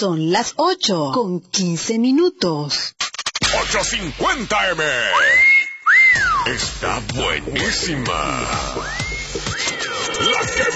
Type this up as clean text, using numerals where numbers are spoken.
Son las 8:15. 850 M. Está buenísima. La que